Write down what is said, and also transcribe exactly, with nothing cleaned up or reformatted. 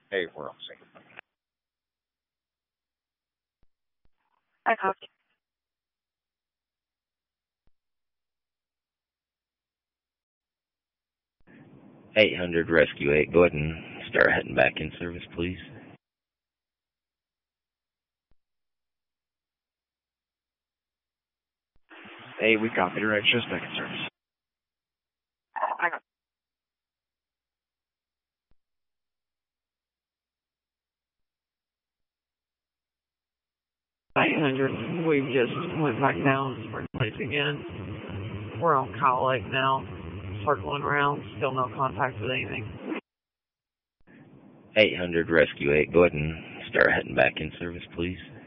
Hey, we're all safe. I copy. eight hundred Rescue eight, go ahead and start heading back in service, please. Hey, we copy. Direct just back in service. I got. eight hundred, we just went back down to our place again. We're on Kyle Lake now, circling around, still no contact with anything. eight hundred Rescue eight, go ahead and start heading back in service, please.